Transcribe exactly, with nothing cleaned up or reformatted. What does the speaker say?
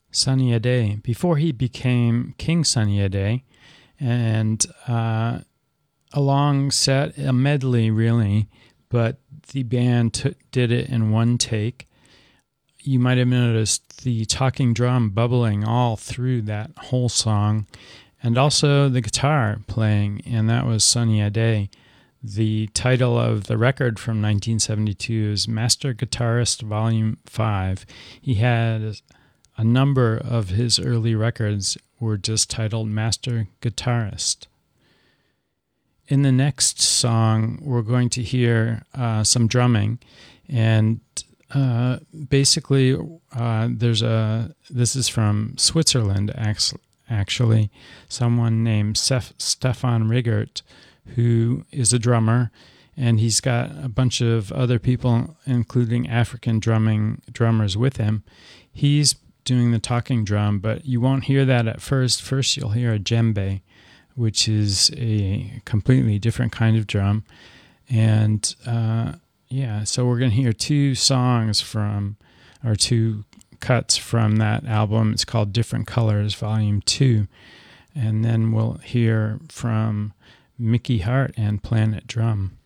Sunny Ade, before he became King Sunny Ade, and uh, a long set, a medley really, but the band t- did it in one take. You might have noticed the talking drum bubbling all through that whole song, and also the guitar playing, and that was Sunny Ade. The title of the record from nineteen seventy-two is Master Guitarist Volume five. He had a number of his early records were just titled Master Guitarist. In the next song, we're going to hear uh, some drumming, and uh, basically, uh, there's a. This is from Switzerland, actually. Someone named Sef, Stefan Riggert, who is a drummer, and he's got a bunch of other people, including African drumming drummers, with him. He's doing the talking drum, but you won't hear that at first. First, you'll hear a djembe, which is a completely different kind of drum. And uh, yeah, so we're going to hear two songs from, or two cuts from that album. It's called Different Colors, Volume two. And then we'll hear from Mickey Hart and Planet Drum.